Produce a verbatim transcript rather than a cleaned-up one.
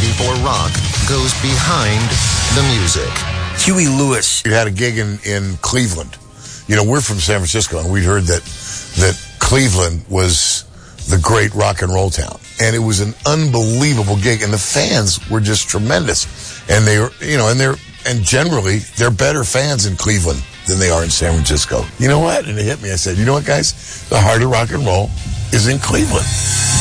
ninety-four Rock goes behind the music. Huey Lewis. You had a gig in, in Cleveland. You know, we're from San Francisco, and we'd heard that that Cleveland was the great rock and roll town. And it was an unbelievable gig, and the fans were just tremendous. And they were, you know, and they're, and generally, they're better fans in Cleveland than they are in San Francisco. You know what? And it hit me. I said, you know what, guys? The heart of rock and roll is in Cleveland.